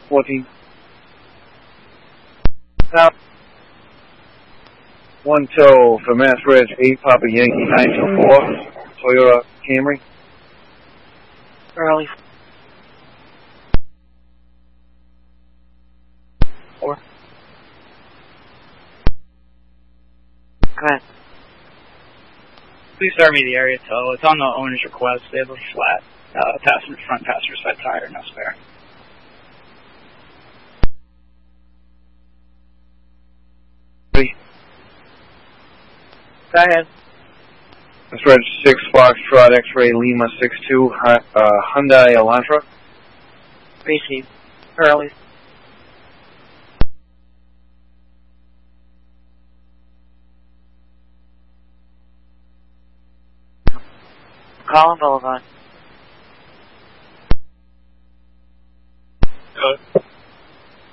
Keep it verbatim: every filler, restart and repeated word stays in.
fourteen. Now, one tow for Mass Ridge, eight Papa Yankee nine two four, Toyota Camry. Early. Four. Go ahead. Please start me the area tow. It's on the owner's request. They have a flat uh, passenger front passenger side tire, no spare. Three. Go ahead. Mass Ridge six Foxtrot X-Ray Lima six two uh, Hyundai Elantra. Receive. Early. Collin Boulevard.